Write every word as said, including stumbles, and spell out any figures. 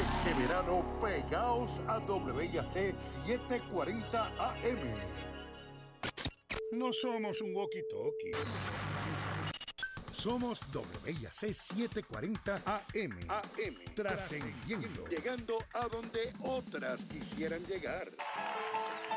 Este verano, pegaos a W I A C setecientos cuarenta A M. No somos un walkie-talkie. Somos W I A C setecientos cuarenta A M. A M. Trascendiendo. Llegando a donde otras quisieran llegar.